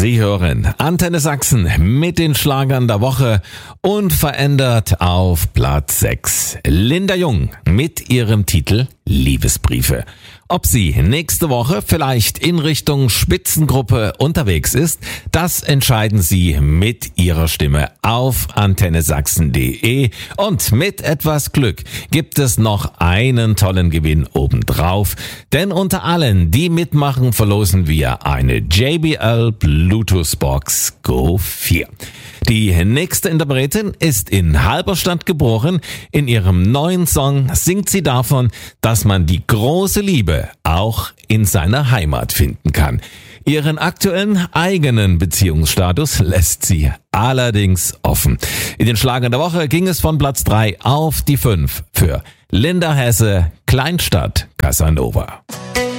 Sie hören Antenne Sachsen mit den Schlagern der Woche, unverändert auf Platz 6. Linda Jung mit ihrem Titel Liebesbriefe. Ob sie nächste Woche vielleicht in Richtung Spitzengruppe unterwegs ist, das entscheiden Sie mit Ihrer Stimme auf antennesachsen.de und mit etwas Glück gibt es noch einen tollen Gewinn obendrauf, denn unter allen, die mitmachen, verlosen wir eine JBL Bluetooth Box Go 4. Die nächste Interpretin ist in Halberstadt geboren. In ihrem neuen Song singt sie davon, dass man die große Liebe auch in seiner Heimat finden kann. Ihren aktuellen eigenen Beziehungsstatus lässt sie allerdings offen. In den Schlagern der Woche ging es von Platz 3 auf die 5 für Linda Hesse, Kleinstadt Casanova.